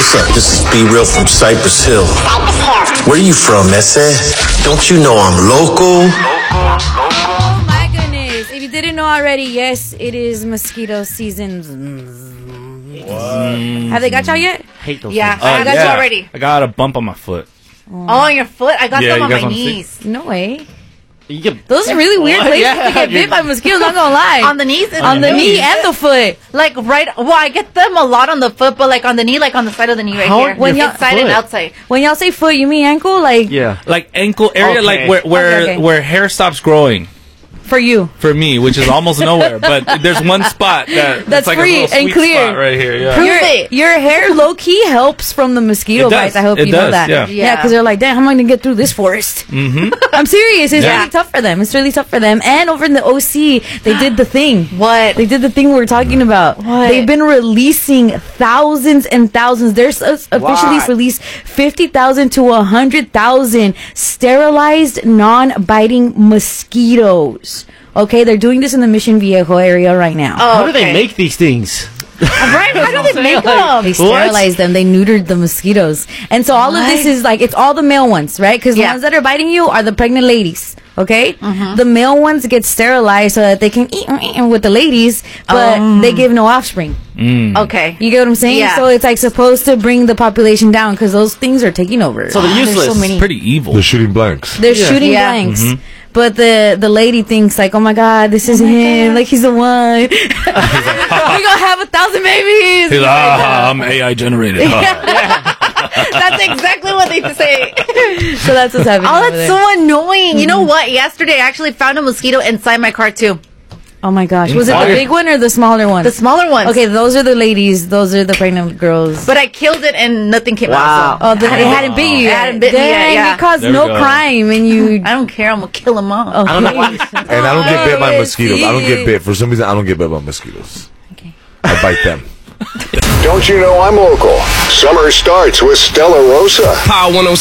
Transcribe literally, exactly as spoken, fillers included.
What's up? This is B Real from Cypress Hill. Where you from, Ese? Don't you know I'm local? Oh my goodness. If you didn't know already, yes, it is mosquito season. What? Have they got y'all yet? Hate those Yeah, things. I Uh, got you already. I got a bump on my foot. Oh, on your foot? I got Yeah, them you on guys my wanna see? knees. No way. You get, Those are really weird What? places Yeah, to get you're- bit by mosquitoes, not gonna lie. On the knees? On the knee and the foot. Like right, well, I get them a lot on the foot, but like on the knee, like on the side of the knee right How- here. when y'all- Inside and foot? outside. When y'all say foot, you mean ankle? Like, yeah, like ankle area, Okay. like where where Okay, okay. where hair stops growing. for you. For me, which is almost nowhere, but there's one spot that That's like free a little and sweet clear. spot right here. Yeah. Prove Your, it. your hair low key helps from the mosquito It does. bites. I hope It you know does, that. yeah. Yeah, because they're like, damn, how am I gonna get through this forest? Mm-hmm. I'm serious. It's Yeah. really tough for them. It's really tough for them. And over in the O C, they did the thing. What? They did the thing we were talking about. What? They've been releasing thousands and thousands. There's uh, officially What? released fifty thousand to one hundred thousand sterilized non-biting mosquitoes. Okay, they're doing this in the Mission Viejo area right now. Oh, How do they okay. make these things? Right? How do they make them? They sterilized them. They neutered the mosquitoes. And so all of this What? is like, it's all the male ones, right? Because Yeah. the ones that are biting you are the pregnant ladies. Okay? Mm-hmm. The male ones get sterilized so that they can eat with the ladies, but Um. they give no offspring. Okay. You get what I'm saying? Yeah. So it's like supposed to bring the population down because those things are taking over. So they're There's useless. so many. Pretty evil. They're shooting blanks. They're shooting Yeah. blanks. But the the lady thinks like, oh my god, this is him. Like he's the one. We're gonna have a thousand babies. He's like, ah, I'm A I generated. huh?" That's exactly what they say. So that's what's happening. Oh, over that's there. so annoying. You know what? Yesterday, I actually found a mosquito inside my car, too. Oh my gosh. Was it the Inside? big one or the smaller one? The smaller ones. Okay, those are the ladies. Those are the pregnant girls. But I killed it and nothing came out. Oh, the, it hadn't bit you. It yet. hadn't bit me yet, Dang, yeah. you caused There we no go. crime and you. I don't care. I'm going to kill them all. Okay. I don't know why. And I don't get bit by Oh, mosquitoes. I don't get see. bit. For some reason, I don't get bit by mosquitoes. Okay. I bite them. Don't you know I'm local? Summer starts with Stella Rosa. Power one oh